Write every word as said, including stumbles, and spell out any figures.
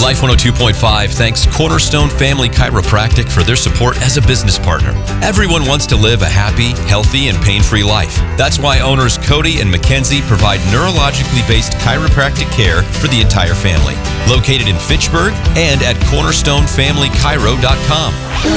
Life one oh two point five thanks Cornerstone Family Chiropractic for their support as a business partner. Everyone wants to live a happy, healthy, and pain-free life. That's why owners Cody and Mackenzie provide neurologically based chiropractic care for the entire family. Located in Fitchburg and at cornerstone family chiro dot com.